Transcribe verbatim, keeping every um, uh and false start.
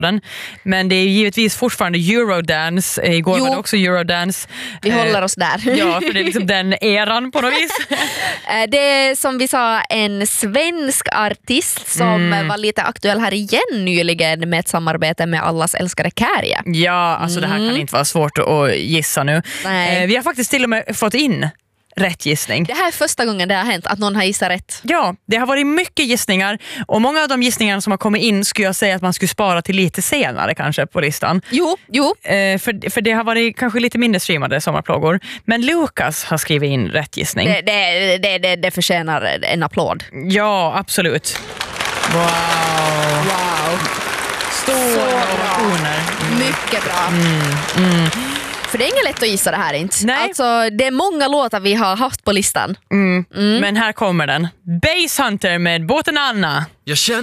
den. Men det är givetvis fortfarande Eurodance. Igår jo. var det också Eurodance. Vi eh, håller oss där. Ja, för det är liksom den eran på något vis. Det är som vi sa en svensk artist som mm. var lite aktuell här igen nyligen med ett samarbete med allas älskade Kärje. Ja, alltså mm. det här kan inte vara svårt att gissa nu. Nej. Vi har faktiskt till och med fått in rätt gissning. Det här är första gången det har hänt att någon har gissat rätt. Ja, det har varit mycket gissningar och många av de gissningarna som har kommit in skulle jag säga att man skulle spara till lite senare kanske på listan. Jo, jo. Eh, för, för det har varit kanske lite mindre streamade sommarplågor. Men Lukas har skrivit in rätt gissning. Det, det, det, det, det förtjänar en applåd. Ja, absolut. Wow. Wow. Stora ovationer. Mm. Mycket bra. Mm, mm. För det är inget lätt att gissa det här inte. Nej. Alltså, det är många låtar vi har haft på listan. Mm. Mm. Men här kommer den. Basshunter med Båten Anna. Jag känner